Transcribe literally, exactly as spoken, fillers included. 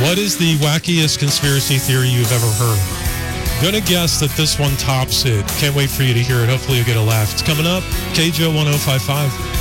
What is the wackiest conspiracy theory you've ever heard? Gonna guess that this one tops it. Can't wait for you to hear it. Hopefully you'll get a laugh. It's coming up. K J O one oh five five.